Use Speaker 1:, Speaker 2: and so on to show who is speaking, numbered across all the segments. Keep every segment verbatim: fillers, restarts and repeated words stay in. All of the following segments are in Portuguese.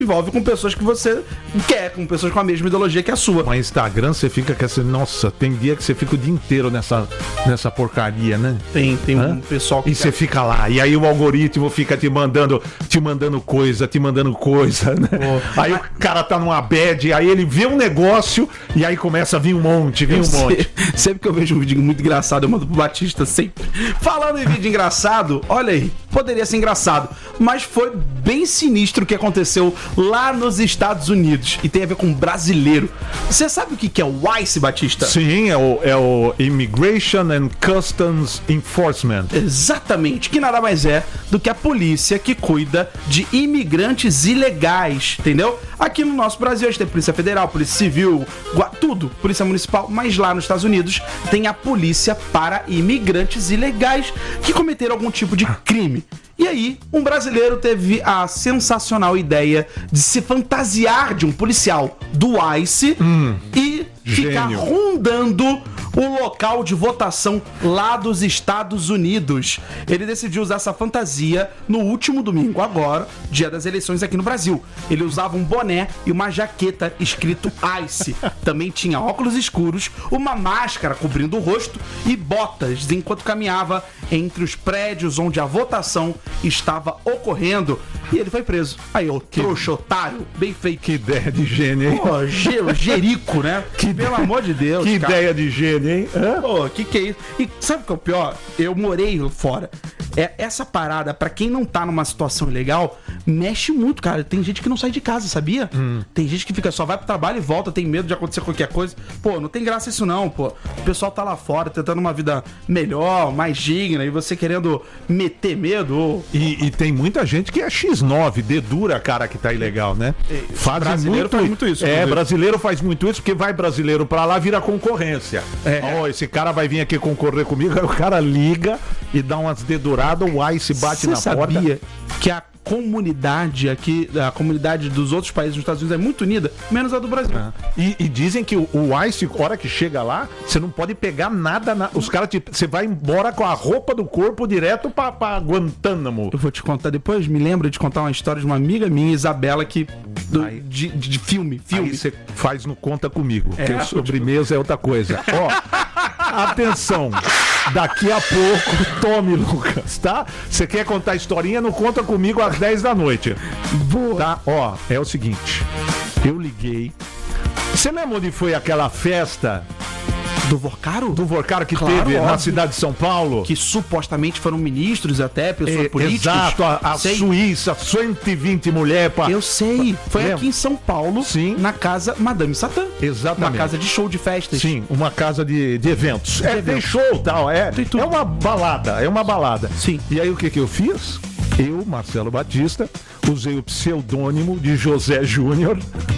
Speaker 1: envolve com pessoas que você quer, com pessoas com a mesma ideologia que a sua.
Speaker 2: Mas Instagram você fica com essa... Nossa, tem dia que você fica o dia inteiro nessa, nessa porcaria, né?
Speaker 1: Tem, tem
Speaker 2: Hã?
Speaker 1: um pessoal que...
Speaker 2: E você fica lá, e aí o algoritmo fica te mandando, te mandando coisa, te mandando coisa, né?
Speaker 1: Oh.
Speaker 2: Aí o cara tá numa bad, aí ele vê um negócio, e aí começa a vir um monte, vir um
Speaker 1: Eu
Speaker 2: monte.
Speaker 1: sei. Sempre que eu vejo um vídeo muito engraçado, eu mando pro Batista sempre. Falando em vídeo engraçado, olha aí, poderia ser engraçado, mas foi bem sinistro o que aconteceu lá nos Estados Unidos. E tem a ver com brasileiro. Você sabe o que que é o ICE, Batista?
Speaker 2: Sim, é o, é o Immigration and Customs Enforcement.
Speaker 1: Exatamente, que nada mais é do que a polícia que cuida de imigrantes ilegais, entendeu? Aqui no nosso Brasil a gente tem Polícia Federal, Polícia Civil, gua- tudo, Polícia Municipal, mas lá nos Estados Unidos tem a polícia para imigrantes ilegais que cometeram algum tipo de crime. E aí, um brasileiro teve a sensacional ideia de se fantasiar de um policial do ICE hum, e ficar
Speaker 2: gênio.
Speaker 1: rondando o local de votação lá dos Estados Unidos. Ele decidiu usar essa fantasia no último domingo, agora, dia das eleições aqui no Brasil. Ele usava um boné e uma jaqueta escrito ICE. Também tinha óculos escuros, uma máscara cobrindo o rosto e botas enquanto caminhava entre os prédios onde a votação estava ocorrendo. E ele foi preso. Aí, ô trouxa, otário, bem feito.
Speaker 2: Que ideia de gênio, hein?
Speaker 1: Pô, ge- Jerico, né?
Speaker 2: Que
Speaker 1: Pelo amor de Deus,
Speaker 2: Que
Speaker 1: cara.
Speaker 2: ideia de gênio, hein? Hã?
Speaker 1: Pô, que que é isso? E sabe o que é o pior? Eu morei fora. É, essa parada, pra quem não tá numa situação ilegal, mexe muito, cara. Tem gente que não sai de casa, sabia? Hum. Tem gente que fica só vai pro trabalho e volta, tem medo de acontecer qualquer coisa. Pô, não tem graça isso não, pô. O pessoal tá lá fora tentando uma vida melhor, mais digna, e você querendo meter medo. Ou...
Speaker 2: E, e tem muita gente que é xis nove, dedura a cara que tá ilegal, né? Faz
Speaker 1: brasileiro faz muito isso,
Speaker 2: É,
Speaker 1: inclusive.
Speaker 2: brasileiro faz muito isso, porque vai brasileiro pra lá, vira concorrência.
Speaker 1: É.
Speaker 2: Ó, esse cara vai vir aqui concorrer comigo, aí o cara liga e dá umas deduradas, o ICE bate
Speaker 1: Você
Speaker 2: na
Speaker 1: sabia
Speaker 2: porta.
Speaker 1: que a comunidade aqui, a comunidade dos outros países dos Estados Unidos é muito unida, menos a do Brasil.
Speaker 2: Ah. E, e dizem que o, o ICE, a hora que chega lá, você não pode pegar nada. Na, os caras, você vai embora com a roupa do corpo direto pra, pra Guantánamo.
Speaker 1: Eu vou te contar depois, me lembro de contar uma história de uma amiga minha, Isabela, que do,
Speaker 2: Aí-
Speaker 1: de, de, de filme, filme.
Speaker 2: Aí você faz no Conta Comigo, porque
Speaker 1: É.
Speaker 2: sobremesa é outra coisa. Ó, atenção, daqui a pouco, tome, Lucas, tá? Você quer contar a historinha? Não Conta Comigo às dez da noite.
Speaker 1: Boa.
Speaker 2: Tá? Ó, é o seguinte, eu liguei. Você lembra onde foi aquela festa
Speaker 1: Do Vorcaro?
Speaker 2: do Vorcaro que
Speaker 1: Claro,
Speaker 2: teve na
Speaker 1: óbvio.
Speaker 2: cidade de São Paulo?
Speaker 1: Que supostamente foram ministros até, pessoas
Speaker 2: É,
Speaker 1: políticas.
Speaker 2: exato, a, a
Speaker 1: Sei.
Speaker 2: Suíça, cento e vinte mulheres pra...
Speaker 1: Eu sei. Foi
Speaker 2: Lembra?
Speaker 1: aqui em São Paulo,
Speaker 2: Sim.
Speaker 1: na casa Madame Satã.
Speaker 2: Exatamente.
Speaker 1: Uma casa de show de festas.
Speaker 2: Sim, uma casa de, de eventos. É, tem
Speaker 1: eventos.
Speaker 2: show e tal, é.
Speaker 1: Tem tudo.
Speaker 2: É uma balada, é uma balada.
Speaker 1: Sim.
Speaker 2: E aí o que que eu fiz? Eu, Marcelo Batista, usei o pseudônimo de José Júnior.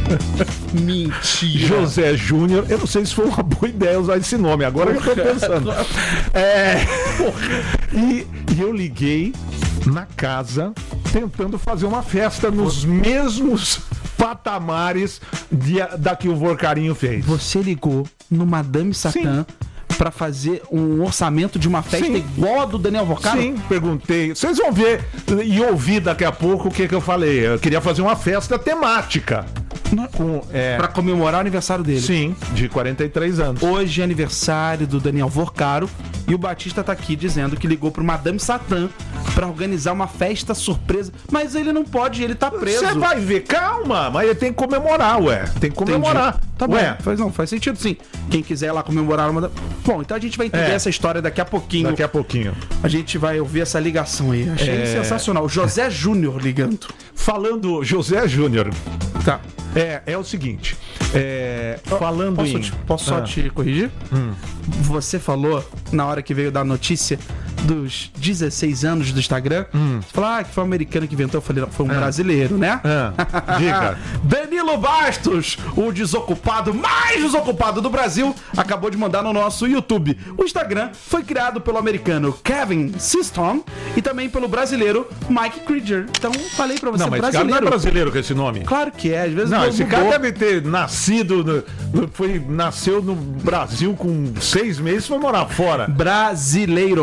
Speaker 1: Mentira.
Speaker 2: José Júnior. Eu não sei se foi uma boa ideia usar esse nome, agora que eu tô pensando. É. E, e eu liguei na casa tentando fazer uma festa nos mesmos patamares de, da que o Vorcarinho fez.
Speaker 1: Você ligou no Madame Satã pra fazer um orçamento de uma festa
Speaker 2: Sim.
Speaker 1: igual a do Daniel Vorcaro?
Speaker 2: Sim, perguntei. Vocês vão ver e ouvir daqui a pouco o que, que eu falei. Eu queria fazer uma festa temática. Com, é,
Speaker 1: Pra comemorar o aniversário dele.
Speaker 2: sim, de quarenta e três anos.
Speaker 1: Hoje é aniversário do Daniel Vorcaro e o Batista tá aqui dizendo que ligou pro Madame Satã pra organizar uma festa surpresa. Mas ele não pode, ele tá preso.
Speaker 2: Você vai ver, calma, mas ele tem que comemorar, ué. Tem que comemorar.
Speaker 1: Entendi. Tá bom,
Speaker 2: Ué,
Speaker 1: faz, não, faz sentido sim. Quem quiser ir lá comemorar uma... Bom, então a gente vai entender
Speaker 2: É.
Speaker 1: essa história daqui a pouquinho.
Speaker 2: daqui a pouquinho.
Speaker 1: A gente vai ouvir essa ligação aí. Achei
Speaker 2: É.
Speaker 1: sensacional. José Júnior ligando.
Speaker 2: Falando, José Júnior.
Speaker 1: Tá.
Speaker 2: É, é o seguinte. É, falando
Speaker 1: Posso,
Speaker 2: em.
Speaker 1: te, posso só
Speaker 2: Ah.
Speaker 1: te corrigir? Você falou, na hora que veio dar a notícia dos dezesseis anos do Instagram, você falou, ah, que foi um americano que inventou. Eu falei, não, foi um brasileiro, né?
Speaker 2: Ah, diga.
Speaker 1: Danilo Bastos, o desocupado mais desocupado do Brasil, acabou de mandar no nosso YouTube. O Instagram foi criado pelo americano Kevin Systrom e também pelo brasileiro Mike Krieger. Então, falei pra você,
Speaker 2: Não, mas esse cara não é
Speaker 1: brasileiro.
Speaker 2: brasileiro com esse nome.
Speaker 1: Claro que é, às vezes
Speaker 2: Não,
Speaker 1: mudou.
Speaker 2: esse cara deve ter nascido, no- no- foi, nasceu no Brasil com seis meses e foi morar fora.
Speaker 1: Brasileiro. Falei
Speaker 2: É.
Speaker 1: pra você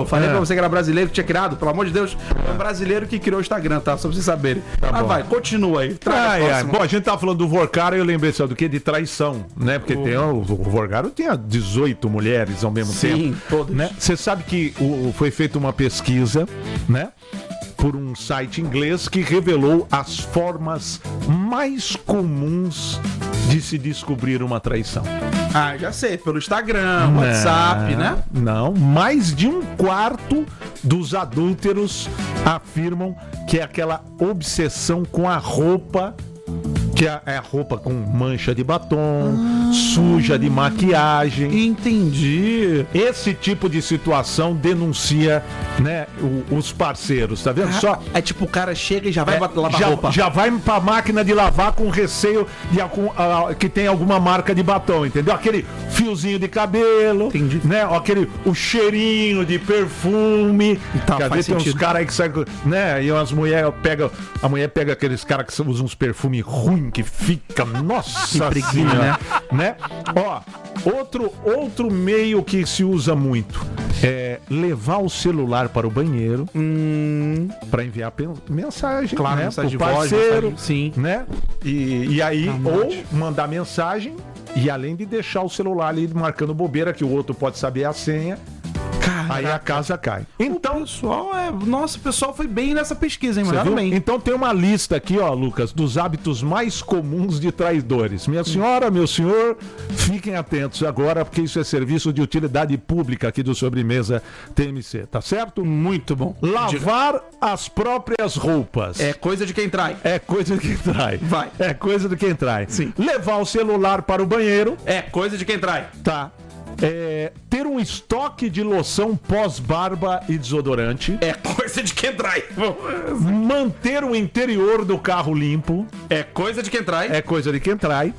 Speaker 1: você que era brasileiro que tinha criado, pelo amor de Deus. É um brasileiro que criou o Instagram, tá? Só pra vocês saberem.
Speaker 2: Tá
Speaker 1: ah,
Speaker 2: bom.
Speaker 1: vai, continua aí. Traga a
Speaker 2: Ai, ai.
Speaker 1: próxima.
Speaker 2: Bom, a gente tava falando do Vorcaro e eu lembrei, sabe do quê? De traição, né? Porque tem, o, o Vorcaro tinha dezoito mulheres ao mesmo
Speaker 1: Sim,
Speaker 2: tempo.
Speaker 1: todas.
Speaker 2: Né? Você sabe que o, foi feita uma pesquisa, né? Por um site inglês que revelou as formas mais comuns de se descobrir uma traição.
Speaker 1: Ah, já sei, pelo Instagram, WhatsApp, né?
Speaker 2: Não, mais de um quarto dos adúlteros afirmam que é aquela obsessão com a roupa, que é a roupa com mancha de batom, ah, suja de maquiagem.
Speaker 1: Entendi.
Speaker 2: Esse tipo de situação denuncia, né, o, os parceiros, tá vendo?
Speaker 1: Ah,
Speaker 2: Só
Speaker 1: é tipo, o cara chega e já vai
Speaker 2: é,
Speaker 1: lavar
Speaker 2: já,
Speaker 1: roupa.
Speaker 2: já vai pra máquina de lavar com receio de algum, uh, que tem alguma marca de batom, entendeu? Aquele fiozinho de cabelo,
Speaker 1: entendi,
Speaker 2: né? Aquele, o cheirinho de perfume.
Speaker 1: Tá,
Speaker 2: Quer
Speaker 1: faz
Speaker 2: ver, tem uns
Speaker 1: sentido.
Speaker 2: caras aí que saem, né? E as mulheres pegam, a mulher pega aqueles caras que usam uns perfumes ruins que fica, nossa
Speaker 1: Que preguiça,
Speaker 2: senhora, né? Ó, outro, outro meio que se usa muito é levar o celular para o banheiro
Speaker 1: hum...
Speaker 2: para enviar pen- mensagem,
Speaker 1: claro,
Speaker 2: né?
Speaker 1: mensagem
Speaker 2: pro
Speaker 1: de voz,
Speaker 2: parceiro,
Speaker 1: mensagem, sim,
Speaker 2: né? E, e aí,
Speaker 1: Ah,
Speaker 2: ou
Speaker 1: monte.
Speaker 2: mandar mensagem e além de deixar o celular ali marcando bobeira que o outro pode saber a senha.
Speaker 1: Caraca.
Speaker 2: Aí a casa cai.
Speaker 1: Então, o pessoal é. Nossa, o pessoal foi bem nessa pesquisa, hein,
Speaker 2: Você
Speaker 1: mano?
Speaker 2: viu?
Speaker 1: Bem.
Speaker 2: Então tem uma lista aqui, ó, Lucas, dos hábitos mais comuns de traidores. Minha senhora, meu senhor, fiquem atentos agora, porque isso é serviço de utilidade pública aqui do Sobremesa T M C, tá certo?
Speaker 1: Muito bom.
Speaker 2: Lavar as próprias roupas.
Speaker 1: É coisa de quem trai.
Speaker 2: É coisa de quem trai.
Speaker 1: Vai.
Speaker 2: É coisa de quem trai.
Speaker 1: Sim.
Speaker 2: Levar o celular para o banheiro.
Speaker 1: É coisa de quem trai.
Speaker 2: Tá. É, ter um estoque de loção pós-barba e desodorante.
Speaker 1: É coisa de quem trai.
Speaker 2: Manter o interior do carro limpo.
Speaker 1: É coisa de quem trai.
Speaker 2: É coisa de quem trai.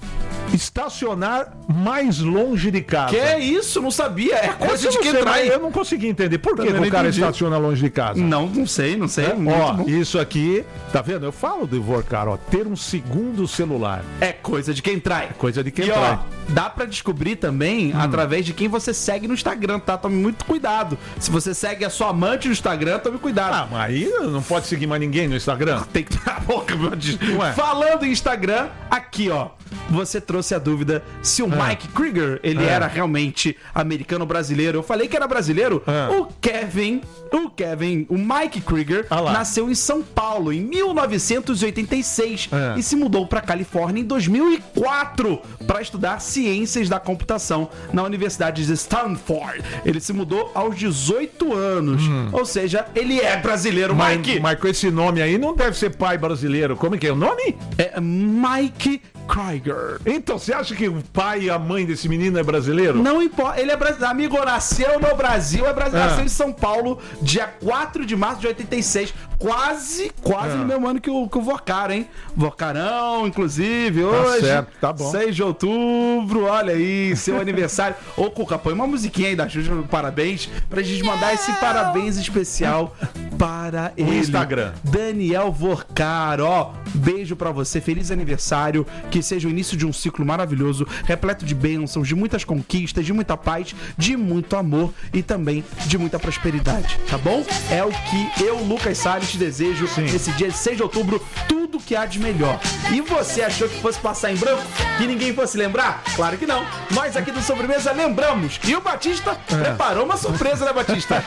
Speaker 2: Estacionar mais longe de casa.
Speaker 1: Que é isso? Não sabia. É coisa
Speaker 2: Essa eu
Speaker 1: de
Speaker 2: não
Speaker 1: quem
Speaker 2: sei,
Speaker 1: trai.
Speaker 2: mas eu não consegui entender. Por que,
Speaker 1: Também
Speaker 2: que
Speaker 1: não
Speaker 2: o cara
Speaker 1: entendi.
Speaker 2: estaciona longe de casa?
Speaker 1: Não, não sei, não sei.
Speaker 2: É,
Speaker 1: Muito
Speaker 2: ó,
Speaker 1: bom.
Speaker 2: isso aqui, tá vendo? Eu falo do Vorcar, ó. Ter um segundo celular.
Speaker 1: É coisa de quem trai.
Speaker 2: Coisa de quem
Speaker 1: E
Speaker 2: trai.
Speaker 1: ó, dá pra descobrir também através de quem você segue no Instagram, tá? Tome muito cuidado. Se você segue a sua amante no Instagram, tome cuidado.
Speaker 2: Ah, mas aí não pode seguir mais ninguém no Instagram?
Speaker 1: Tem que ter a boca, meu Deus.
Speaker 2: Ué.
Speaker 1: Falando em Instagram, aqui, ó. Você trouxe a dúvida se o
Speaker 2: Ah.
Speaker 1: Mike Krieger, ele
Speaker 2: Ah.
Speaker 1: era realmente americano ou brasileiro. Eu falei que era brasileiro.
Speaker 2: Ah.
Speaker 1: O Kevin, o Kevin, o Mike Krieger,
Speaker 2: Ah lá.
Speaker 1: nasceu em São Paulo em mil novecentos e oitenta e seis
Speaker 2: Ah.
Speaker 1: e se mudou pra Califórnia em dois mil e quatro para estudar ciências da computação na Universidade de Stanford. Ele se mudou aos dezoito anos. Ou seja, ele é brasileiro,
Speaker 2: Hum. Mas,
Speaker 1: Mike.
Speaker 2: mas com esse nome aí não deve ser pai brasileiro. Como é que é o nome?
Speaker 1: É Mike Krieger.
Speaker 2: Então, você acha que o pai e a mãe desse menino é brasileiro?
Speaker 1: Não importa, ele é brasileiro. Amigo, nasceu no Brasil, é brasileiro,
Speaker 2: Ah.
Speaker 1: nasceu em São Paulo, dia quatro de março de oitenta e seis. Quase, quase
Speaker 2: Ah.
Speaker 1: no mesmo ano que o, que o Vorcaro, hein? Vorcarão, inclusive, hoje.
Speaker 2: certo, tá bom.
Speaker 1: seis de outubro, olha aí, seu aniversário. Ô, Cuca, põe uma musiquinha aí da Xuxa, parabéns, pra gente mandar esse parabéns especial para ele.
Speaker 2: Instagram.
Speaker 1: Daniel Vorcaro, ó, beijo pra você, feliz aniversário, que seja o início de um ciclo maravilhoso, repleto de bênçãos, de muitas conquistas, de muita paz, de muito amor e também de muita prosperidade, tá bom? É o que eu, Lucas Salles, te desejo nesse dia de seis de outubro, tudo que há de melhor. E você achou que fosse passar em branco? Que ninguém fosse lembrar? Claro que não. Nós aqui do Sobremesa lembramos. E o Batista preparou uma surpresa, né, Batista?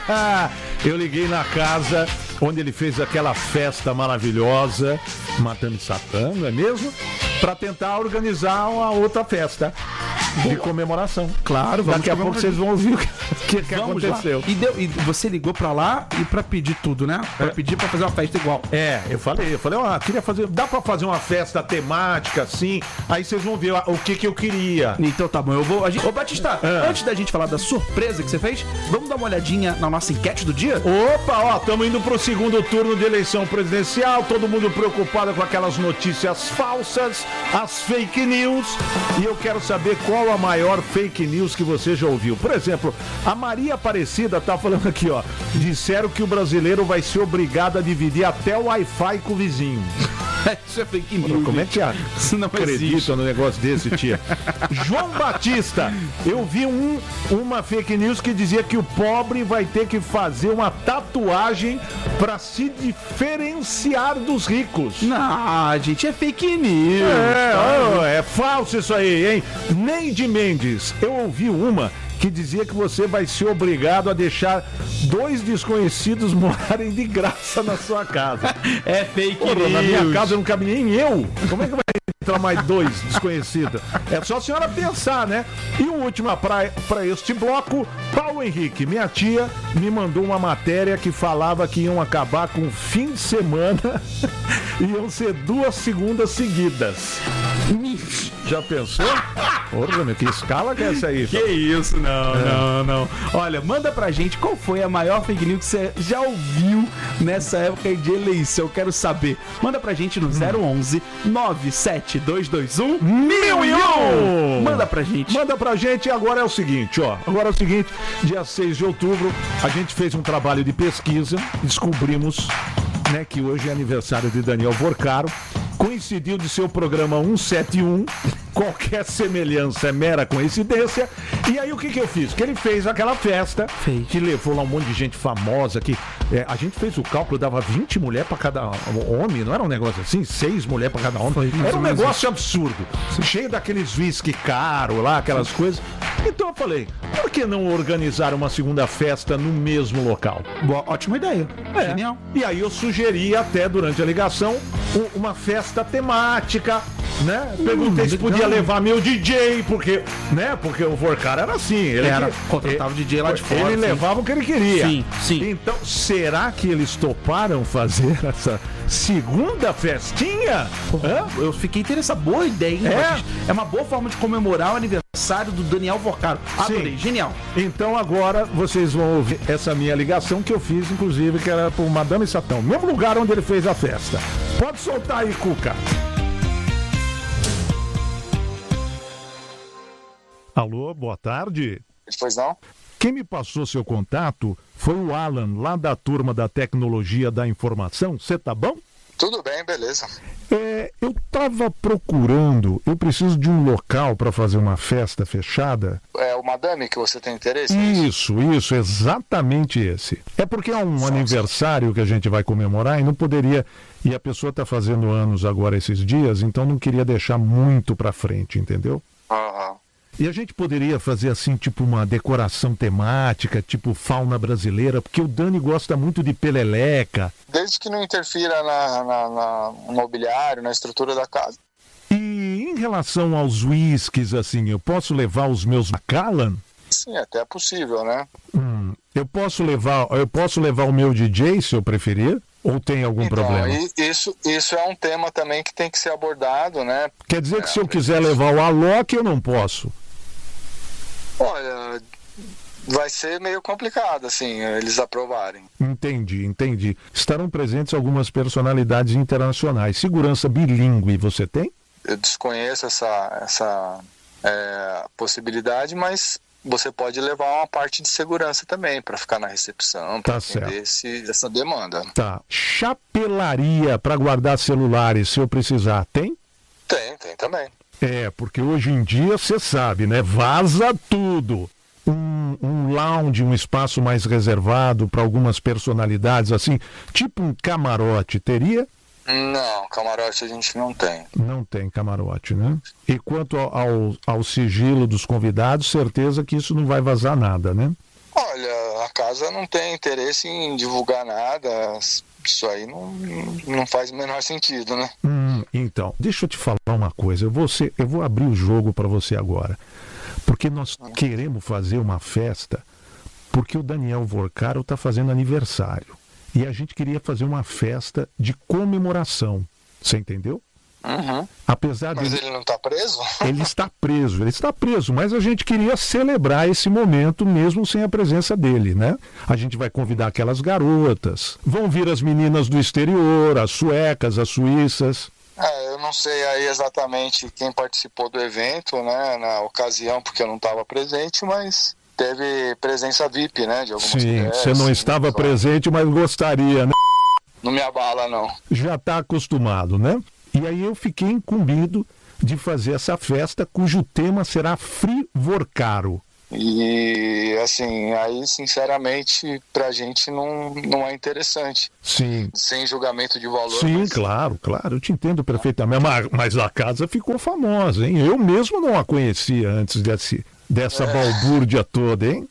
Speaker 2: Eu liguei na casa onde ele fez aquela festa maravilhosa, Madame Satã, não é mesmo? Pra tentar organizar uma outra festa de comemoração.
Speaker 1: Claro, vamos
Speaker 2: Daqui a pouco
Speaker 1: comemorar.
Speaker 2: vocês vão ouvir o que, que
Speaker 1: Vamos
Speaker 2: aconteceu.
Speaker 1: lá. E, deu, e você ligou pra lá e pra pedir tudo, né? Pra pedir pra fazer uma festa igual.
Speaker 2: É, eu falei, eu falei, ó, queria fazer, dá pra fazer uma festa temática assim, aí vocês vão ver ó, o que que eu queria.
Speaker 1: Então tá bom, eu vou. A gente, ô Batista,
Speaker 2: É.
Speaker 1: antes da gente falar da surpresa que você fez, vamos dar uma olhadinha na nossa enquete do dia?
Speaker 2: Opa, ó, estamos indo pro segundo turno de eleição presidencial, todo mundo preocupado com aquelas notícias falsas, as fake news, e eu quero saber qual a maior fake news que você já ouviu. Por exemplo, a Maria Aparecida tá falando aqui, ó, disseram que o brasileiro vai ser obrigado a dividir até o Wi-Fi com o vizinho.
Speaker 1: Isso é fake news.
Speaker 2: Como é que a...
Speaker 1: Isso não
Speaker 2: acredita
Speaker 1: existe.
Speaker 2: no negócio desse, tia? João Batista, eu vi um, uma fake news que dizia que o pobre vai ter que fazer uma tatuagem para se diferenciar dos ricos.
Speaker 1: Não, gente, é fake news.
Speaker 2: É,
Speaker 1: tá?
Speaker 2: oh, é falso isso aí, hein? Neide Mendes, eu ouvi uma que dizia que você vai ser obrigado a deixar dois desconhecidos morarem de graça na sua casa.
Speaker 1: É fake
Speaker 2: Porra,
Speaker 1: news.
Speaker 2: na minha casa não cabe nem eu. Como é que vai entrar mais dois desconhecidos? É só a senhora pensar, né? E o último para este bloco, Paulo Henrique, minha tia me mandou uma matéria que falava que iam acabar com o fim de semana e iam ser duas segundas seguidas. Já pensou? Porra, meu, que escala que é essa aí?
Speaker 1: Que isso, não, é. não, não. Olha, manda pra gente qual foi a maior fake news que você já ouviu nessa época de eleição. Eu quero saber. Manda pra gente no zero onze nove sete dois dois um mil e um. Manda pra gente.
Speaker 2: Manda pra gente. E agora é o seguinte, ó. Agora é o seguinte, dia seis de outubro, a gente fez um trabalho de pesquisa, descobrimos, né, que hoje é aniversário de Daniel Vorcaro. Coincidiu de ser o programa cento e setenta e um, qualquer semelhança é mera coincidência. E aí o que que eu fiz? Que ele fez aquela festa,
Speaker 1: fez.
Speaker 2: Que levou lá um monte de gente famosa, que é, a gente fez o cálculo, dava vinte mulheres pra cada homem, não era um negócio assim? Seis mulheres pra cada homem. Foi, era um negócio absurdo, cheio daqueles whisky caro lá, aquelas coisas. Então eu falei, por que não organizar uma segunda festa no mesmo local?
Speaker 1: Boa, ótima ideia.
Speaker 2: É.
Speaker 1: Genial.
Speaker 2: E aí eu sugeri até durante a ligação uma festa temática, né? Perguntei hum, se podia levar meu D J, porque, né? Porque o Vorcaro era assim, ele
Speaker 1: era,
Speaker 2: que,
Speaker 1: contratava o D J lá de fora.
Speaker 2: Ele sim. levava o que ele queria.
Speaker 1: Sim, sim.
Speaker 2: Então, será que eles toparam fazer essa segunda festinha?
Speaker 1: Hã? Eu fiquei interessado. Boa ideia, hein? É? É uma boa forma de comemorar o aniversário do Daniel Vorcaro. Adorei, sim. Genial.
Speaker 2: Então agora vocês vão ouvir essa minha ligação que eu fiz, inclusive, que era pro Madame Satão, mesmo lugar onde ele fez a festa. Pode soltar aí, Cuca. Alô, boa tarde.
Speaker 3: Pois não?
Speaker 2: Quem me passou seu contato foi o Alan, lá da turma da Tecnologia da Informação. Você tá bom?
Speaker 3: Tudo bem, beleza.
Speaker 2: É, eu tava procurando, eu preciso de um local para fazer uma festa fechada.
Speaker 3: É o Madame que você tem interesse?
Speaker 2: Isso, isso, exatamente esse. É porque é um sim, aniversário sim. que a gente vai comemorar e não poderia... E a pessoa tá fazendo anos agora esses dias, então não queria deixar muito para frente, entendeu?
Speaker 3: Aham. Uhum.
Speaker 2: E a gente poderia fazer assim, tipo uma decoração temática, tipo fauna brasileira, porque o Dani gosta muito de peleleca.
Speaker 3: Desde que não interfira na, na, na, no mobiliário, na estrutura da casa.
Speaker 2: E em relação aos whiskies, assim, eu posso levar os meus Macallan?
Speaker 3: Sim, até é possível, né?
Speaker 2: Hum, eu posso levar, eu posso levar o meu D J, se eu preferir? Ou tem algum
Speaker 3: então,
Speaker 2: problema?
Speaker 3: Isso, isso é um tema também que tem que ser abordado, né?
Speaker 2: Quer dizer que
Speaker 3: é,
Speaker 2: se eu quiser levar o Alok, eu não posso?
Speaker 3: Olha, vai ser meio complicado, assim, eles aprovarem.
Speaker 2: Entendi, entendi. Estarão presentes algumas personalidades internacionais. Segurança bilíngue, você tem?
Speaker 3: Eu desconheço essa, essa é, possibilidade, mas você pode levar uma parte de segurança também, para ficar na recepção, para
Speaker 2: tá
Speaker 3: atender esse, essa demanda.
Speaker 2: Tá. Chapelaria para guardar celulares, se eu precisar, tem?
Speaker 3: Tem, tem também.
Speaker 2: É, porque hoje em dia, você sabe, né? Vaza tudo. Um, um lounge, um espaço mais reservado para algumas personalidades, assim, tipo um camarote, teria?
Speaker 3: Não, camarote a gente não tem.
Speaker 2: Não tem camarote, né? E quanto ao, ao, ao sigilo dos convidados, certeza que isso não vai vazar nada, né?
Speaker 3: Olha, a casa não tem interesse em divulgar nada. Isso aí não, não faz o menor sentido, né?
Speaker 2: Hum, então, deixa eu te falar uma coisa. Eu vou, ser, eu vou abrir o jogo para você agora. Porque nós hum. queremos fazer uma festa porque o Daniel Vorcaro está fazendo aniversário. E a gente queria fazer uma festa de comemoração. Você entendeu?
Speaker 3: Uhum.
Speaker 2: Apesar
Speaker 3: mas
Speaker 2: de...
Speaker 3: ele não está preso?
Speaker 2: Ele está preso, ele está preso, mas a gente queria celebrar esse momento mesmo sem a presença dele, né? A gente vai convidar aquelas garotas, vão vir as meninas do exterior, as suecas, as suíças.
Speaker 3: É, eu não sei aí exatamente quem participou do evento, né, na ocasião, porque eu não estava presente, mas teve presença V I P, né, de algumas
Speaker 2: Sim,
Speaker 3: mulheres,
Speaker 2: você não estava presente, mas gostaria, né?
Speaker 3: Não me abala, não.
Speaker 2: Já está acostumado, né? E aí eu fiquei incumbido de fazer essa festa, cujo tema será Frivorcaro.
Speaker 3: E, assim, aí, sinceramente, pra gente não, não é interessante.
Speaker 2: Sim.
Speaker 3: Sem julgamento de valor.
Speaker 2: Sim,
Speaker 3: mas...
Speaker 2: claro, claro, eu te entendo perfeitamente. Mas, mas a casa ficou famosa, hein? Eu mesmo não a conhecia antes desse, dessa é. balbúrdia toda, hein?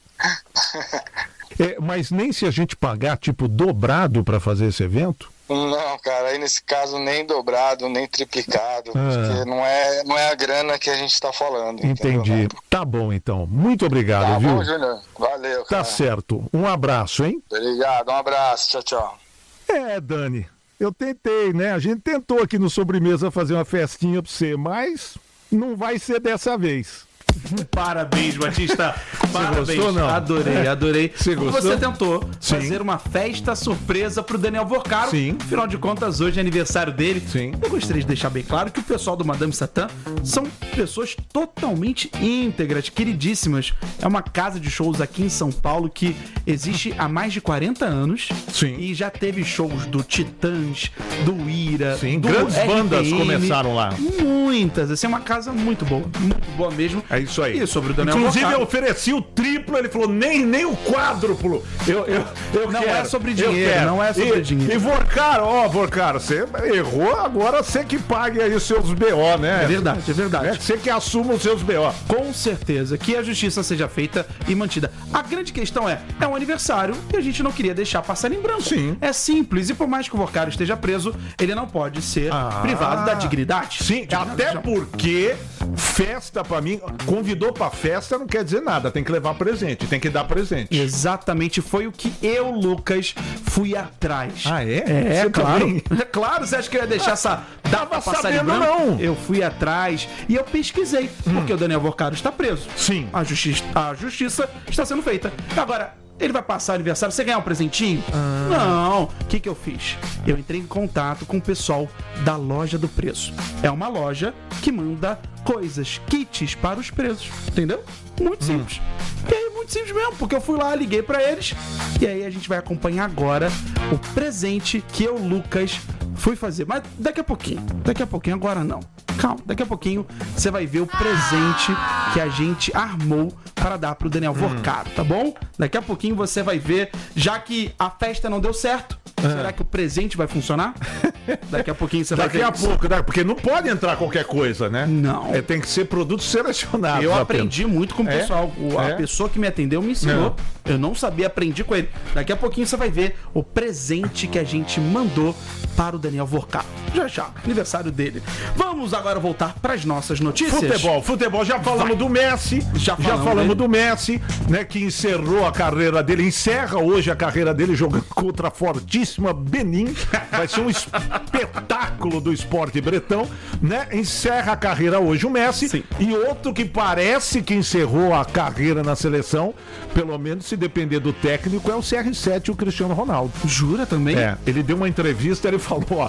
Speaker 2: É, mas nem se a gente pagar, tipo, dobrado pra fazer esse evento?
Speaker 3: Não, cara, aí nesse caso nem dobrado, nem triplicado, ah. porque não é, não é a grana que a gente tá falando.
Speaker 2: Entendi. Entendeu? Tá bom, então. Muito obrigado,
Speaker 3: tá
Speaker 2: viu?
Speaker 3: Tá bom, Júnior. Valeu, cara.
Speaker 2: Tá certo. Um abraço, hein?
Speaker 3: Obrigado, um abraço. Tchau, tchau.
Speaker 2: É, Dani, eu tentei, né? A gente tentou aqui no Sobremesa fazer uma festinha pra você, mas não vai ser dessa vez.
Speaker 1: Parabéns, Batista. Parabéns.
Speaker 2: Você gostou, não?
Speaker 1: Adorei, adorei.
Speaker 2: Você gostou?
Speaker 1: Você tentou
Speaker 2: Sim.
Speaker 1: fazer uma festa surpresa pro Daniel Vorcaro.
Speaker 2: Sim.
Speaker 1: Afinal de contas, hoje é aniversário dele.
Speaker 2: Sim.
Speaker 1: Eu gostaria de deixar bem claro que o pessoal do Madame Satã são pessoas totalmente íntegras, queridíssimas. É uma casa de shows aqui em São Paulo que existe há mais de quarenta anos.
Speaker 2: Sim.
Speaker 1: E já teve shows do Titãs, do Ira,
Speaker 2: Sim,
Speaker 1: do
Speaker 2: grandes
Speaker 1: R P M,
Speaker 2: bandas começaram lá.
Speaker 1: Muitas. Assim, é uma casa muito boa. Muito boa mesmo.
Speaker 2: É isso aí.
Speaker 1: E sobre o Daniel
Speaker 2: Inclusive,
Speaker 1: Vorcaro,
Speaker 2: eu ofereci o triplo, ele falou, nem, nem o quádruplo. Eu, eu, eu
Speaker 1: Não
Speaker 2: quero,
Speaker 1: é sobre dinheiro, não é sobre
Speaker 2: e,
Speaker 1: dinheiro.
Speaker 2: E Vorcaro, ó, Vorcaro, você errou, agora você que pague aí os seus B O, né?
Speaker 1: É verdade, é verdade.
Speaker 2: É, você que assuma os seus B O.
Speaker 1: Com certeza, que a justiça seja feita e mantida. A grande questão é, é um aniversário e a gente não queria deixar passar em branco.
Speaker 2: Sim.
Speaker 1: É simples, e por mais que o Vorcaro esteja preso, ele não pode ser
Speaker 2: Ah.
Speaker 1: privado da dignidade.
Speaker 2: Sim,
Speaker 1: Dignidade,
Speaker 2: até
Speaker 1: não.
Speaker 2: porque festa pra mim, convidou pra festa não quer dizer nada, tem que levar presente, tem que dar presente.
Speaker 1: Exatamente, foi o que eu, Lucas, fui atrás.
Speaker 2: Ah, é?
Speaker 1: É,
Speaker 2: Você
Speaker 1: claro.
Speaker 2: também?
Speaker 1: É claro, você acha que eu ia deixar essa data
Speaker 2: Tava
Speaker 1: passar
Speaker 2: sabendo,
Speaker 1: em branco?
Speaker 2: não.
Speaker 1: Eu fui atrás e eu pesquisei, porque o Daniel Vorcaro está preso.
Speaker 2: Sim.
Speaker 1: A justiça, a justiça está sendo feita. Agora, ele vai passar o aniversário, você ganhar um presentinho?
Speaker 2: Ah.
Speaker 1: Não. O que que eu fiz? Eu entrei em contato com o pessoal da Loja do Preso. É uma loja que manda coisas, kits para os presos, entendeu? Muito simples. E aí, muito simples mesmo, porque eu fui lá, liguei pra eles, e aí a gente vai acompanhar agora o presente que eu, Lucas, fui fazer. Mas daqui a pouquinho, daqui a pouquinho, agora não. Calma, daqui a pouquinho você vai ver o presente que a gente armou para dar pro Daniel Vorcaro, tá bom? Daqui a pouquinho você vai ver, já que a festa não deu certo, será que o presente vai funcionar? Daqui a pouquinho você
Speaker 2: Daqui
Speaker 1: vai ver.
Speaker 2: a pouco, né? Porque não pode entrar qualquer coisa, né?
Speaker 1: Não.
Speaker 2: É, tem que ser produto selecionado.
Speaker 1: Eu
Speaker 2: apenas.
Speaker 1: aprendi muito com o
Speaker 2: É?
Speaker 1: pessoal. O- A
Speaker 2: É?
Speaker 1: pessoa que me atendeu me ensinou. Eu não sabia, aprendi com ele. Daqui a pouquinho você vai ver o presente que a gente mandou para o Daniel Vorcaro. Já já, aniversário dele. Vamos agora voltar para as nossas notícias.
Speaker 2: Futebol, futebol, já falamos
Speaker 1: Vai.
Speaker 2: do Messi,
Speaker 1: Já
Speaker 2: já
Speaker 1: falamos
Speaker 2: falamos,
Speaker 1: dele.
Speaker 2: do Messi, né, que encerrou a carreira dele, encerra hoje a carreira dele jogando contra a fortíssima Benin, vai ser um espetáculo do esporte bretão, né, encerra a carreira hoje o Messi.
Speaker 1: Sim.
Speaker 2: E outro que parece que encerrou a carreira na seleção, pelo menos se depender do técnico, é o C R sete, o Cristiano Ronaldo.
Speaker 1: Jura também?
Speaker 2: É, ele deu uma entrevista, ele falou, ó,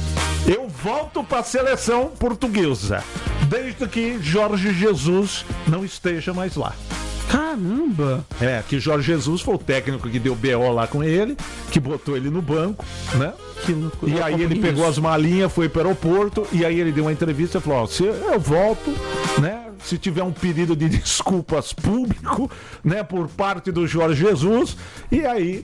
Speaker 2: eu volto para a seleção portuguesa, desde que Jorge Jesus não esteja mais lá.
Speaker 1: Caramba!
Speaker 2: É, que Jorge Jesus foi o técnico que deu B O lá com ele, que botou ele no banco, né?
Speaker 1: Que loucura.
Speaker 2: E
Speaker 1: Eu
Speaker 2: aí ele
Speaker 1: acompanhei
Speaker 2: pegou
Speaker 1: isso.
Speaker 2: as malinhas, foi para o aeroporto, e aí ele deu uma entrevista e falou, ó, se eu volto, né? Se tiver um pedido de desculpas público, né, por parte do Jorge Jesus, e aí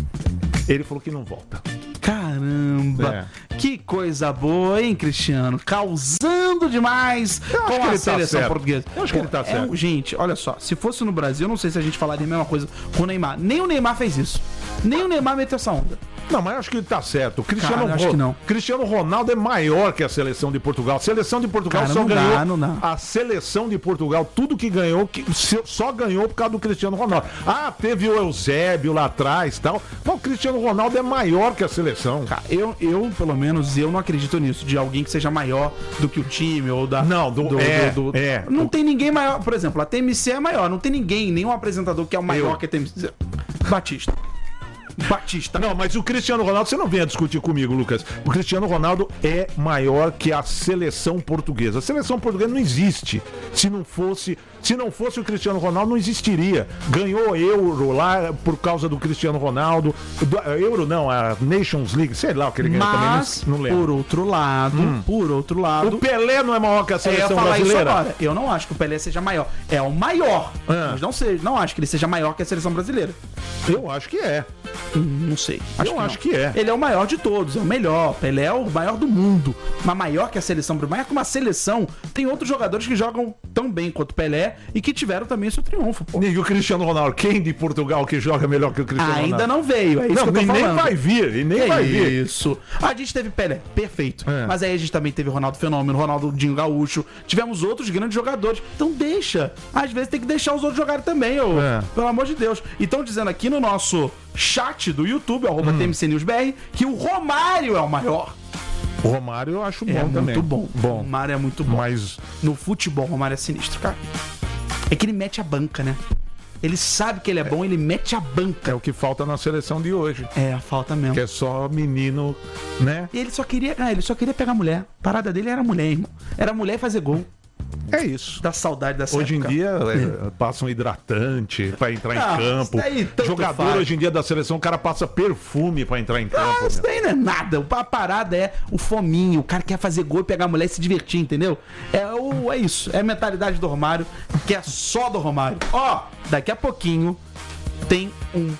Speaker 2: ele falou que não volta.
Speaker 1: Caramba! Que coisa boa, hein, Cristiano? Causando demais
Speaker 2: Eu acho
Speaker 1: com
Speaker 2: que
Speaker 1: a
Speaker 2: ele tá
Speaker 1: seleção
Speaker 2: certo.
Speaker 1: portuguesa.
Speaker 2: Eu acho que ele tá
Speaker 1: É
Speaker 2: certo.
Speaker 1: um- gente, olha só, se fosse no Brasil, eu não sei se a gente falaria a mesma coisa com o Neymar. Nem o Neymar fez isso. Nem o Neymar meteu essa onda.
Speaker 2: Não, mas eu acho que ele tá certo. O Cristiano,
Speaker 1: Cara, eu acho
Speaker 2: Ro-
Speaker 1: que não.
Speaker 2: Cristiano Ronaldo é maior que a seleção de Portugal. A seleção de Portugal
Speaker 1: Cara,
Speaker 2: só
Speaker 1: não
Speaker 2: ganhou.
Speaker 1: dá, não dá.
Speaker 2: A seleção de Portugal, tudo que ganhou, que se- só ganhou por causa do Cristiano Ronaldo. Ah, teve o Eusébio lá atrás e tal. Mas o Cristiano Ronaldo é maior que a seleção.
Speaker 1: Cara, eu, eu, pelo menos, eu não acredito nisso, de alguém que seja maior do que o time ou da.
Speaker 2: Não, do- é, é.
Speaker 1: Não tem ninguém maior. Por exemplo, a T M C é maior, não tem ninguém, nenhum apresentador que é o maior
Speaker 2: Eu.
Speaker 1: que a T M C. Batista. Batista.
Speaker 2: Não, mas o Cristiano Ronaldo, você não venha discutir comigo, Lucas. O Cristiano Ronaldo é maior que a seleção portuguesa. A seleção portuguesa não existe. Se não fosse, se não fosse o Cristiano Ronaldo, não existiria. Ganhou Euro lá por causa do Cristiano Ronaldo. Do, Euro não, a Nations League, sei lá o que ele ganhou também,
Speaker 1: Mas,
Speaker 2: não, não lembro.
Speaker 1: por outro lado,
Speaker 2: Hum.
Speaker 1: por outro lado...
Speaker 2: O Pelé não é maior que a
Speaker 1: Eu ia
Speaker 2: seleção
Speaker 1: falar
Speaker 2: brasileira?
Speaker 1: isso agora. Eu não acho que o Pelé seja maior. É o maior.
Speaker 2: Ah.
Speaker 1: Mas não, sei, não acho que ele seja maior que a seleção brasileira.
Speaker 2: Eu acho que é.
Speaker 1: Hum, Não sei.
Speaker 2: Eu
Speaker 1: não.
Speaker 2: acho que é.
Speaker 1: Ele é o maior de todos, é o melhor. Pelé é o maior do mundo. Mas maior que a seleção brasileira. Maior que uma seleção. Tem outros jogadores que jogam tão bem quanto o Pelé e que tiveram também seu triunfo, pô.
Speaker 2: E o Cristiano Ronaldo, quem de Portugal que joga melhor que o Cristiano Ronaldo?
Speaker 1: Ainda não veio, é isso
Speaker 2: Não,
Speaker 1: que eu tô
Speaker 2: nem,
Speaker 1: falando.
Speaker 2: nem vai vir, e nem
Speaker 1: É
Speaker 2: vai vir.
Speaker 1: Isso. A gente teve Pelé, perfeito.
Speaker 2: É.
Speaker 1: Mas aí a gente também teve Ronaldo Fenômeno, Ronaldo Dinho Gaúcho. Tivemos outros grandes jogadores. Então deixa. Às vezes tem que deixar os outros jogarem também, ô.
Speaker 2: É.
Speaker 1: Pelo amor de Deus. E estão dizendo aqui no nosso chat do YouTube, arroba
Speaker 2: Hum.
Speaker 1: T M C News B R, que o Romário é o maior.
Speaker 2: O Romário eu acho bom
Speaker 1: É
Speaker 2: também.
Speaker 1: muito bom. O
Speaker 2: Bom,
Speaker 1: Romário é muito bom.
Speaker 2: mas
Speaker 1: No futebol, o Romário é sinistro, cara. É que ele mete a banca, né? Ele sabe que ele é bom, ele mete a banca.
Speaker 2: é o que falta na seleção de hoje.
Speaker 1: É, a falta mesmo.
Speaker 2: Que é só menino, né?
Speaker 1: E ele só queria, ah, ele só queria pegar mulher. A parada dele era mulher, irmão. Era mulher e fazer gol.
Speaker 2: É isso.
Speaker 1: Dá saudade dessa
Speaker 2: Hoje em
Speaker 1: época.
Speaker 2: dia é, passa um hidratante pra entrar
Speaker 1: Ah,
Speaker 2: em campo.
Speaker 1: isso daí tanto
Speaker 2: Jogador
Speaker 1: faz.
Speaker 2: hoje em dia da seleção, o cara passa perfume pra entrar em campo.
Speaker 1: Ah, isso
Speaker 2: meu.
Speaker 1: daí não é nada. A parada é o fominho. O cara quer fazer gol e pegar a mulher e se divertir, entendeu? É, o, é isso. É a mentalidade do Romário, que é só do Romário. Ó, daqui a pouquinho tem um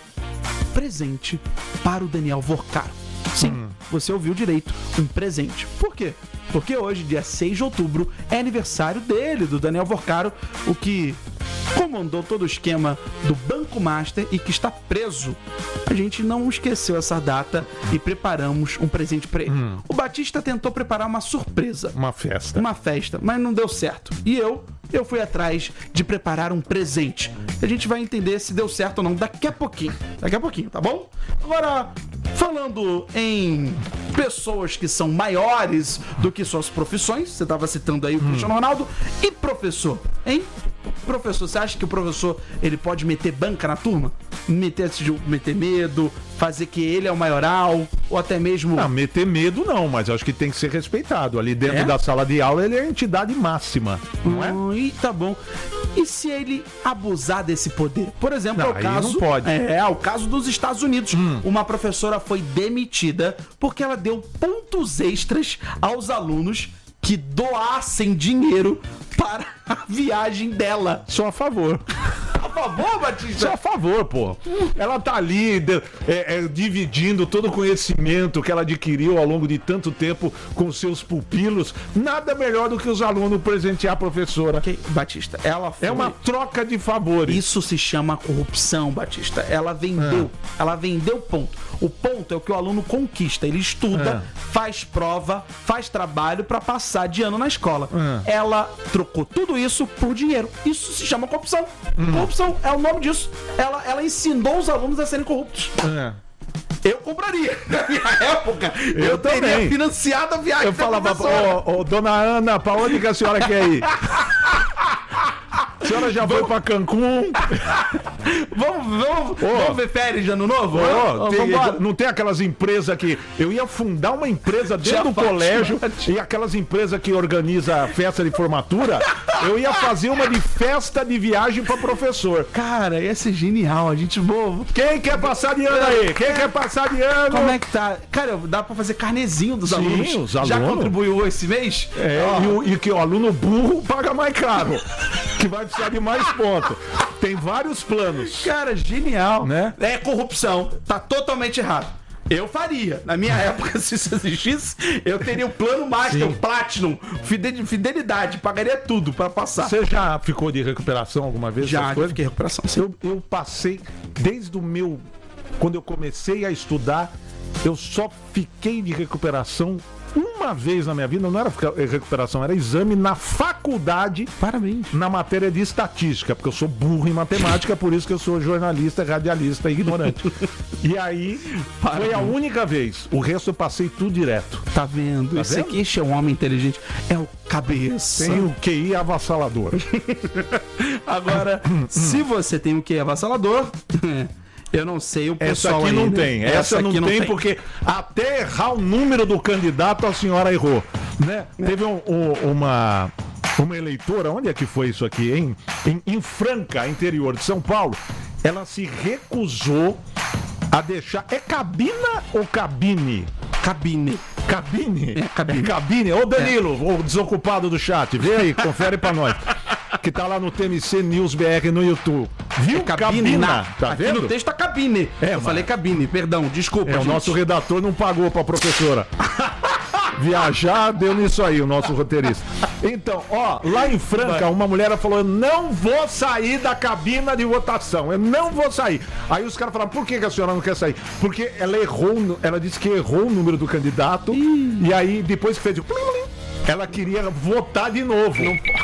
Speaker 1: presente para o Daniel Vorcaro. Sim,
Speaker 2: Hum.
Speaker 1: você ouviu direito. Um presente. Por quê? Porque hoje, dia seis de outubro, é aniversário dele, do Daniel Vorcaro, o que comandou todo o esquema do Banco Master e que está preso. A gente não esqueceu essa data e preparamos um presente para ele.
Speaker 2: Hum.
Speaker 1: O Batista tentou preparar uma surpresa,
Speaker 2: Uma festa.
Speaker 1: uma festa, mas não deu certo. E eu, eu fui atrás de preparar um presente. A gente vai entender se deu certo ou não daqui a pouquinho. Daqui a pouquinho, tá bom? Agora, falando em pessoas que são maiores do que suas profissões, você estava citando aí o Cristiano Ronaldo, e professor, hein? Professor, você acha que o professor ele pode meter banca na turma? Meter, meter medo, fazer que ele é o maioral, ou até mesmo...
Speaker 2: Não, meter medo não, mas eu acho que tem que ser respeitado. Ali dentro
Speaker 1: É?
Speaker 2: da sala de aula ele é a entidade máxima, não é?
Speaker 1: Hum, e tá bom. E se ele abusar desse poder? Por exemplo,
Speaker 2: Não,
Speaker 1: é o
Speaker 2: aí
Speaker 1: caso.
Speaker 2: não pode.
Speaker 1: É, é o caso dos Estados Unidos.
Speaker 2: Hum.
Speaker 1: Uma professora foi demitida porque ela deu pontos extras aos alunos que doassem dinheiro para a viagem dela.
Speaker 2: Só a favor.
Speaker 1: A favor, Batista?
Speaker 2: Só a favor, pô. Ela tá ali de- é, é, dividindo todo o conhecimento que ela adquiriu ao longo de tanto tempo com seus pupilos. Nada melhor do que os alunos presentear a professora.
Speaker 1: Ok, Batista, ela foi...
Speaker 2: É uma troca de favores.
Speaker 1: Isso se chama corrupção, Batista. Ela vendeu, ela vendeu ponto. O ponto é o que o aluno conquista. Ele estuda, faz prova, faz trabalho pra passar de ano na escola.
Speaker 2: É.
Speaker 1: Ela trocou tudo isso por dinheiro. Isso se chama corrupção. Corrupção é o nome disso. Ela, ela ensinou os alunos a serem corruptos.
Speaker 2: É.
Speaker 1: Eu compraria. Na minha época, eu,
Speaker 2: Eu
Speaker 1: teria
Speaker 2: também.
Speaker 1: financiado a viagem
Speaker 2: Eu
Speaker 1: da
Speaker 2: falava,
Speaker 1: professora.
Speaker 2: ô, ô, dona Ana, pra onde que a senhora quer ir? A senhora já foi pra Cancún?
Speaker 1: Vamos, vamos,
Speaker 2: Ô.
Speaker 1: vamos ver férias de ano novo?
Speaker 2: Ô,
Speaker 1: Ó,
Speaker 2: tem-
Speaker 1: vambora.
Speaker 2: não tem aquelas empresas que... Eu ia fundar uma empresa dentro
Speaker 1: Já
Speaker 2: do
Speaker 1: faz
Speaker 2: colégio
Speaker 1: parte.
Speaker 2: e aquelas empresas que organizam festa de formatura, eu ia fazer uma de festa de viagem pra professor.
Speaker 1: Cara, ia ser genial. A gente, bobo.
Speaker 2: Quem quer passar de ano aí? Quem quer passar de ano?
Speaker 1: Como é que tá? Cara, dá pra fazer carnezinho dos
Speaker 2: Sim,
Speaker 1: alunos.
Speaker 2: os
Speaker 1: Já
Speaker 2: alunos.
Speaker 1: contribuiu esse mês?
Speaker 2: É,
Speaker 1: Ó,
Speaker 2: e, o, e que o aluno burro paga mais caro, que vai precisar de mais pontos. Tem vários planos.
Speaker 1: Cara, genial.
Speaker 2: Né?
Speaker 1: É corrupção. Tá totalmente errado. Eu faria. Na minha época, se isso existisse, eu teria o plano master,
Speaker 2: Sim.
Speaker 1: o Platinum, fidel- fidelidade, pagaria tudo pra passar.
Speaker 2: Você já ficou de recuperação alguma vez?
Speaker 1: Já,
Speaker 2: essas coisas?
Speaker 1: fiquei em recuperação. Sim.
Speaker 2: Eu, eu passei, desde o meu... Quando eu comecei a estudar, eu só fiquei de recuperação uma vez na minha vida. Não era fica- recuperação, era exame na faculdade,
Speaker 1: Parabéns.
Speaker 2: na matéria de estatística, porque eu sou burro em matemática, por isso que eu sou jornalista, radialista e ignorante. E aí, foi a única vez. O resto eu passei tudo direto.
Speaker 1: Tá vendo?
Speaker 2: Tá
Speaker 1: Esse
Speaker 2: vendo?
Speaker 1: aqui esse é um homem inteligente. É o cabeça.
Speaker 2: Tem o Q I avassalador.
Speaker 1: Agora, se você tem o que avassalador, Eu não sei, o
Speaker 2: Essa
Speaker 1: pessoal
Speaker 2: aqui
Speaker 1: aí,
Speaker 2: não
Speaker 1: né?
Speaker 2: tem, essa,
Speaker 1: Essa
Speaker 2: não
Speaker 1: aqui
Speaker 2: tem,
Speaker 1: não tem.
Speaker 2: porque até errar o número do candidato a senhora errou, né?
Speaker 1: É.
Speaker 2: Teve um- um- uma, uma eleitora, onde é que foi isso aqui, hein? Em, em Franca, interior de São Paulo, ela se recusou a deixar... É cabina ou cabine?
Speaker 1: Cabine.
Speaker 2: Cabine?
Speaker 1: É, cabine.
Speaker 2: É cabine. Ô Danilo, o desocupado do chat, vê aí, confere pra nós. Que tá lá no T M C News B R no YouTube. Viu?
Speaker 1: Cabina.
Speaker 2: Tá
Speaker 1: Aqui
Speaker 2: vendo?
Speaker 1: no texto tá cabine.
Speaker 2: É,
Speaker 1: Eu
Speaker 2: mas-
Speaker 1: falei cabine, perdão, desculpa,
Speaker 2: É, o
Speaker 1: gente.
Speaker 2: nosso redator não pagou pra professora. Viajar deu nisso aí, o nosso roteirista. Então, ó, lá em Franca, uma mulher falou: eu não vou sair da cabina de votação, eu não vou sair. Aí os caras falaram: por que que a senhora não quer sair? Porque ela errou, o nu- ela disse que errou o número do candidato, e aí depois que fez o plim, plim, ela queria votar de novo.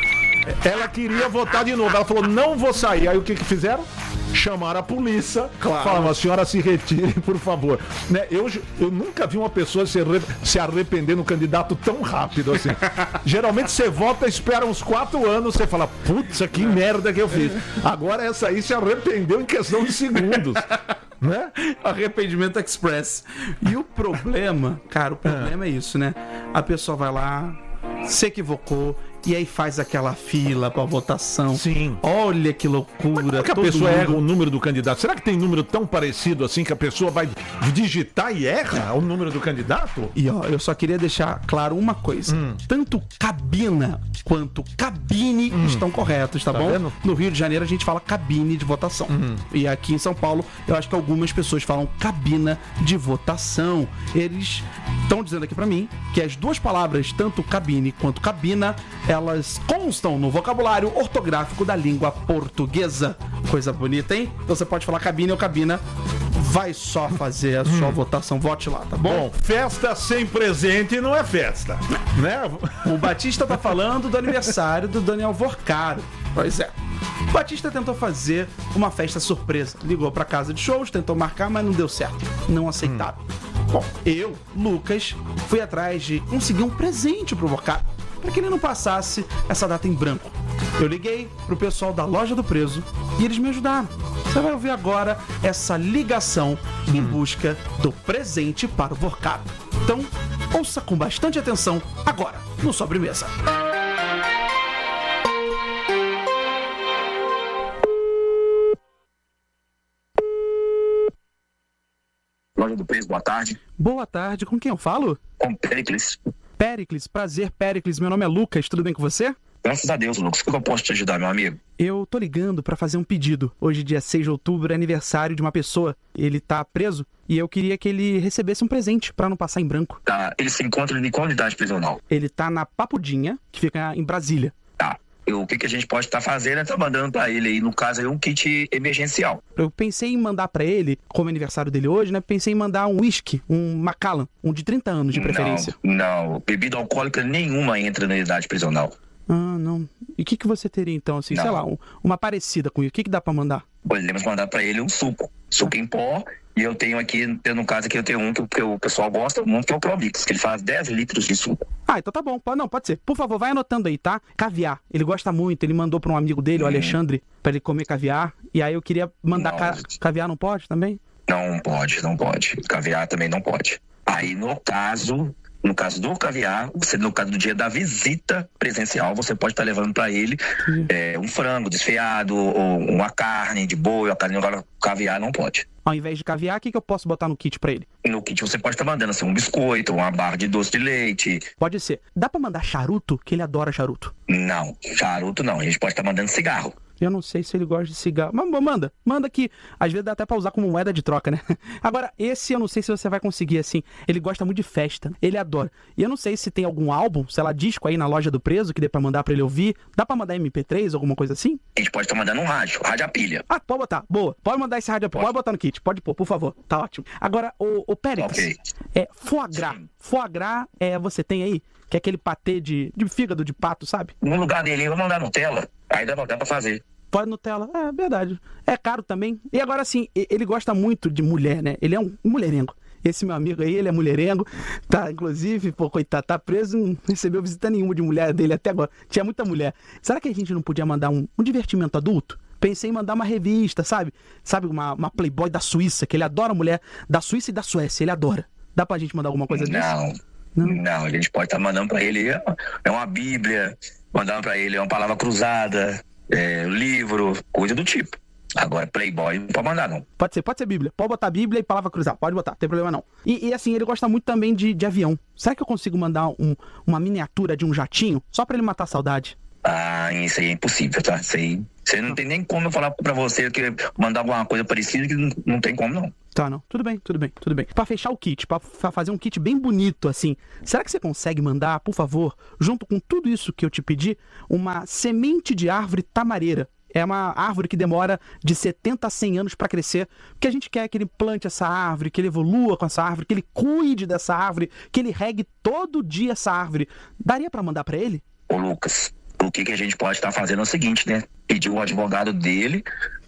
Speaker 2: Ela queria votar de novo. Ela falou: não vou sair. Aí o que que fizeram? Chamaram a polícia.
Speaker 1: Claro.
Speaker 2: Falaram: a senhora se retire, por favor. Né? Eu, eu nunca vi uma pessoa se, arre- se arrepender no candidato tão rápido assim. Geralmente você vota, espera uns quatro anos, você fala: putz, que merda que eu fiz. Agora essa aí se arrependeu em questão de segundos. Né?
Speaker 1: Arrependimento Express. E o problema, cara, o problema é isso, né? A pessoa vai lá, se equivocou, e aí faz aquela fila pra votação.
Speaker 2: Sim.
Speaker 1: Olha que loucura.
Speaker 2: Como é que a
Speaker 1: todo
Speaker 2: pessoa
Speaker 1: mundo-
Speaker 2: erra o número do candidato? Será que tem número tão parecido assim que a pessoa vai digitar e erra o número do candidato?
Speaker 1: E ó, eu só queria deixar claro uma coisa.
Speaker 2: Hum.
Speaker 1: Tanto cabina quanto cabine estão corretos, tá,
Speaker 2: Tá
Speaker 1: bom?
Speaker 2: vendo?
Speaker 1: No Rio de Janeiro a gente fala cabine de votação. E aqui em São Paulo, eu acho que algumas pessoas falam cabina de votação. Eles estão dizendo aqui pra mim que as duas palavras, tanto cabine quanto cabina, elas constam no vocabulário ortográfico da língua portuguesa. Coisa bonita, hein? Então você pode falar cabine ou cabina. Vai só fazer a sua votação. Vote lá, tá bom?
Speaker 2: Bom, festa sem presente não é festa, né?
Speaker 1: O Batista tá falando do aniversário do Daniel Vorcaro. Pois é. O Batista tentou fazer uma festa surpresa. Ligou pra casa de shows, tentou marcar, mas não deu certo. Não aceitaram. Bom, eu, Lucas, fui atrás de conseguir um presente pro Vorcaro, para que ele não passasse essa data em branco. Eu liguei pro pessoal da Loja do Preso e eles me ajudaram. Você vai ouvir agora essa ligação em busca do presente para o Vorcaro. Então, ouça com bastante atenção agora no Sobremesa.
Speaker 4: Loja do Preço, boa tarde.
Speaker 1: Boa tarde, com quem eu falo?
Speaker 4: Com Pericles.
Speaker 1: Péricles, prazer, Péricles. Meu nome é Lucas, tudo bem com você?
Speaker 4: Graças a Deus, Lucas. O que eu posso te ajudar, meu amigo?
Speaker 1: Eu tô ligando pra fazer um pedido. Hoje, dia seis de outubro, é aniversário de uma pessoa. Ele tá preso e eu queria que ele recebesse um presente pra não passar em branco.
Speaker 4: Tá, ele se encontra em qual unidade prisional?
Speaker 1: Ele tá na Papudinha, que fica em Brasília.
Speaker 4: Tá. Eu, o que, que a gente pode estar fazendo é tá mandando pra ele aí, no caso aí, um kit emergencial.
Speaker 1: Eu pensei em mandar pra ele, como é aniversário dele hoje, né? Pensei em mandar um whisky, um Macallan, um de trinta anos de preferência.
Speaker 4: Não, não. Bebida alcoólica nenhuma entra na unidade prisional.
Speaker 1: Ah, não. E o que, que você teria então, assim,
Speaker 4: Não.
Speaker 1: sei lá, um- uma parecida com isso? O que, que dá pra mandar?
Speaker 4: Podemos mandar pra ele um suco. Suco em pó. E eu tenho aqui, no caso aqui, eu tenho um que, o- que o pessoal gosta muito, que é o Provix, que ele faz dez litros de suco.
Speaker 1: Ah, então tá bom. Pode- Não, pode ser. Por favor, vai anotando aí, tá? Caviar. Ele gosta muito. Ele mandou pra um amigo dele, o Alexandre, pra ele comer caviar. E aí eu queria mandar
Speaker 4: Não.
Speaker 1: ca- caviar, não pode também?
Speaker 4: Não pode, não pode. Caviar também não pode. Aí, no caso, no caso do caviar, você, no caso do dia da visita presencial, você pode estar levando para ele é, um frango desfiado, ou uma carne de boi, a carne agora caviar não pode.
Speaker 1: Ao invés de caviar, o que, que eu posso botar no kit pra ele?
Speaker 4: No kit você pode estar mandando assim, um biscoito, uma barra de doce de leite.
Speaker 1: Pode ser. Dá pra mandar charuto? Que ele adora charuto.
Speaker 4: Não, charuto não. A gente pode estar mandando cigarro.
Speaker 1: Eu não sei se ele gosta de cigarro. Mas mas manda, manda que às vezes dá até pra usar como moeda de troca, né? Agora, esse eu não sei se você vai conseguir, assim. Ele gosta muito de festa, ele adora. E eu não sei se tem algum álbum, sei lá, disco aí na Loja do Preso que dê pra mandar pra ele ouvir. Dá pra mandar M P três, alguma coisa assim?
Speaker 4: A gente pode estar mandando um rádio, rádio a pilha.
Speaker 1: Ah, pode botar, boa. Pode mandar esse rádio, pode, pode botar no kit, pode pôr, por favor. Tá ótimo. Agora, o, o Périx,
Speaker 4: Ok.
Speaker 1: é foie gras.
Speaker 4: Sim.
Speaker 1: Foie gras, é, você tem aí? Que é aquele patê de, de fígado de pato, sabe?
Speaker 4: No lugar dele, eu vou mandar Nutella. Aí dá, dá pra fazer.
Speaker 1: Pode Nutella. É verdade. É caro também. E agora, assim, e- ele gosta muito de mulher, né? Ele é um mulherengo. Esse meu amigo aí, ele é mulherengo. Tá, inclusive, pô, coitado, tá preso, não recebeu visita nenhuma de mulher dele até agora. Tinha muita mulher. Será que a gente não podia mandar um, um divertimento adulto? Pensei em mandar uma revista, sabe? Sabe, uma, uma Playboy da Suíça, que ele adora mulher da Suíça e da Suécia, ele adora. Dá pra gente mandar alguma coisa disso?
Speaker 4: Não, não, não, a gente pode estar tá mandando pra ele, é uma bíblia, mandando pra ele é uma palavra cruzada, é, livro, coisa do tipo. Agora, Playboy não pode mandar, não.
Speaker 1: Pode ser, pode ser Bíblia. Pode botar Bíblia e palavra cruzada. Pode botar, não tem problema não. E, e assim, ele gosta muito também de, de avião. Será que eu consigo mandar um, uma miniatura de um jatinho? Só pra ele matar a saudade?
Speaker 4: Ah, isso aí é impossível, tá? Isso aí, isso aí não tem nem como eu falar pra você que mandar alguma coisa parecida que não, não tem como, não.
Speaker 1: Tá, não. Tudo bem, tudo bem, tudo bem. Pra fechar o kit, pra fazer um kit bem bonito, assim, será que você consegue mandar, por favor, junto com tudo isso que eu te pedi, uma semente de árvore tamareira? É uma árvore que demora de setenta a cem anos para crescer, porque a gente quer que ele plante essa árvore, que ele evolua com essa árvore, que ele cuide dessa árvore, que ele regue todo dia essa árvore. Daria para mandar para ele?
Speaker 4: Ô Lucas, o que, que a gente pode estar fazendo é o seguinte, né? Pedir o advogado dele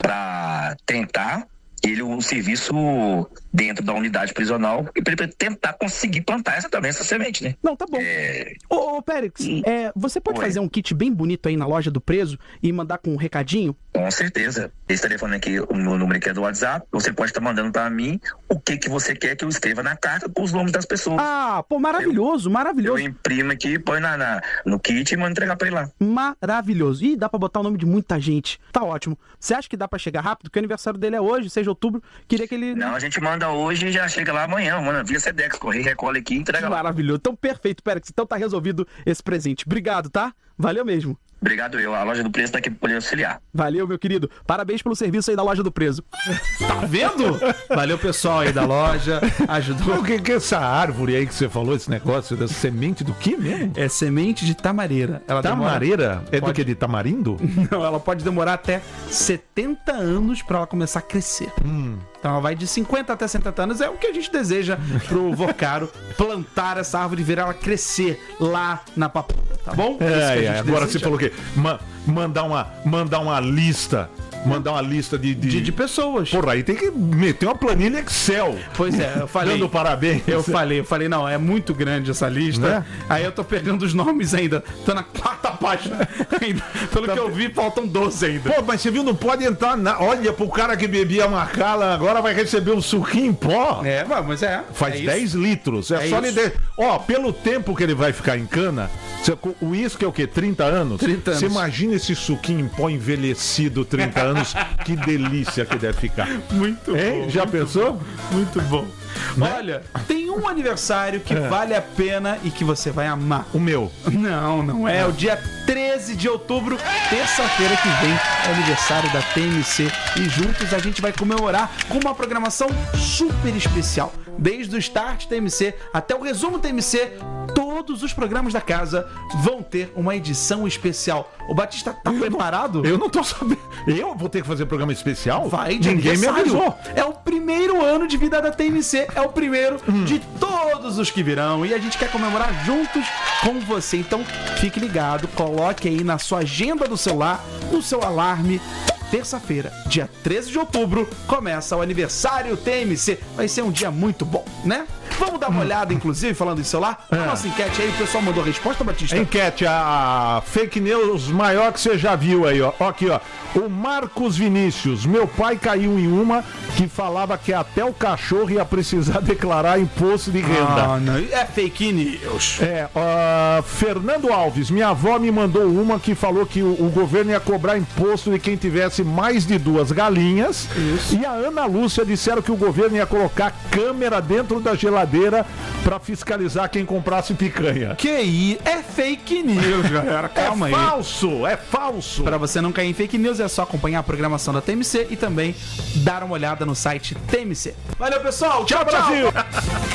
Speaker 4: para tentar ele o serviço dentro da unidade prisional e para ele tentar conseguir plantar essa também, essa semente, né?
Speaker 1: Não, tá bom.
Speaker 4: É...
Speaker 1: Ô, ô Périx, é, você pode
Speaker 4: Oi.
Speaker 1: fazer um kit bem bonito aí na loja do preso e mandar com um recadinho?
Speaker 4: Com certeza. Esse telefone aqui, o meu número aqui é do WhatsApp, você pode estar mandando para mim o que, que você quer que eu escreva na carta com os nomes das pessoas.
Speaker 1: Ah, pô, maravilhoso,
Speaker 4: Eu
Speaker 1: maravilhoso.
Speaker 4: imprimo aqui, põe na, na, no kit e mando entregar para ele lá.
Speaker 1: Maravilhoso. Ih, dá pra botar o nome de muita gente. Tá ótimo. Você acha que dá pra chegar rápido? Porque o aniversário dele é hoje, seis de outubro. Queria que ele...
Speaker 4: Não, a gente manda hoje e já chega lá amanhã, mano, via Sedex, correr, recolhe aqui e entrega lá.
Speaker 1: Maravilhoso. Então, perfeito, Périx. Então tá resolvido esse presente. Obrigado, tá? Valeu mesmo.
Speaker 4: Obrigado eu, a loja do preço tá aqui pra poder auxiliar.
Speaker 1: Valeu, meu querido. Parabéns pelo serviço aí da loja do preso.
Speaker 2: Tá vendo?
Speaker 1: Valeu, pessoal aí da loja. Ajudou.
Speaker 2: O que que é essa árvore aí que você falou, esse negócio da semente do que mesmo?
Speaker 1: É semente de tamareira. Ela
Speaker 2: Tamareira?
Speaker 1: demora...
Speaker 2: É do
Speaker 1: Pode-
Speaker 2: que? De tamarindo?
Speaker 1: Não, ela pode demorar até setenta anos pra ela começar a crescer.
Speaker 2: Hum.
Speaker 1: Então ela vai de cinquenta até setenta anos. É o que a gente deseja pro Vocaro plantar essa árvore e ver ela crescer lá na papuda, tá bom? Isso que a
Speaker 2: É,
Speaker 1: gente
Speaker 2: é, agora
Speaker 1: deseja.
Speaker 2: você falou o quê? Ma- mandar, uma, mandar uma lista. Mandar uma lista de. de...
Speaker 1: De, de pessoas.
Speaker 2: Porra, aí tem que meter uma planilha Excel.
Speaker 1: Pois é, eu falei.
Speaker 2: Dando parabéns.
Speaker 1: Eu falei, eu falei, não, é muito grande essa lista.
Speaker 2: Né?
Speaker 1: Aí eu tô pegando os nomes ainda. Tô na quarta página ainda. Pelo que eu vi, faltam doze ainda.
Speaker 2: Pô, mas você viu, não pode entrar na... Olha, pro cara que bebia Macallan, agora vai receber um suquinho em pó.
Speaker 1: É, mas é.
Speaker 2: Faz
Speaker 1: é isso.
Speaker 2: dez litros. É,
Speaker 1: É
Speaker 2: só
Speaker 1: isso.
Speaker 2: lhe der... Ó, pelo tempo que ele vai ficar em cana, você- o uísque é o quê? trinta anos?
Speaker 1: trinta anos.
Speaker 2: Você imagina esse suquinho em pó envelhecido trinta anos? Que delícia que deve ficar.
Speaker 1: Muito
Speaker 2: Hein?
Speaker 1: bom.
Speaker 2: Já pensou?
Speaker 1: Muito bom. Olha, tem um aniversário que vale a pena e que você vai amar.
Speaker 2: O meu.
Speaker 1: Não, não é. O dia treze de outubro, terça-feira que vem, é o aniversário da T M C. E juntos a gente vai comemorar com uma programação super especial. Desde o Start T M C até o Resumo T M C, todos os programas da casa vão ter uma edição especial. O Batista tá preparado?
Speaker 2: Eu não tô sabendo. Eu vou ter que fazer programa especial?
Speaker 1: Vai, de
Speaker 2: Ninguém me
Speaker 1: aniversário.
Speaker 2: avisou.
Speaker 1: É o primeiro ano de vida da T M C, é o primeiro
Speaker 2: Hum.
Speaker 1: de todos os que virão. E a gente quer comemorar juntos com você. Então fique ligado, coloque aí na sua agenda do celular, no seu alarme. Terça-feira, dia treze de outubro, começa o aniversário T M C. Vai ser um dia muito bom, né? Vamos dar uma olhada, inclusive, falando em celular? A
Speaker 2: É.
Speaker 1: nossa enquete aí, o pessoal mandou a resposta, Batista?
Speaker 2: Enquete, a fake news maior que você já viu aí, ó. Ó aqui, ó. O Marcos Vinícius. Meu pai caiu em uma que falava que até o cachorro ia precisar declarar imposto de renda.
Speaker 1: Ah, não. É fake news.
Speaker 2: É, ó, Fernando Alves, minha avó me mandou uma que falou que o, o governo ia cobrar imposto de quem tivesse mais de duas galinhas.
Speaker 1: Isso.
Speaker 2: E a Ana Lúcia disseram que o governo ia colocar câmera dentro da geladeira pra fiscalizar quem comprasse picanha.
Speaker 1: Que aí é fake news, galera. Calma
Speaker 2: é
Speaker 1: aí.
Speaker 2: falso, é falso.
Speaker 1: Para você não cair em fake news, é só acompanhar a programação da T M C e também dar uma olhada no site T M C. Valeu, pessoal. Tchau,
Speaker 2: Tchau,
Speaker 1: tchau.
Speaker 2: Brasil.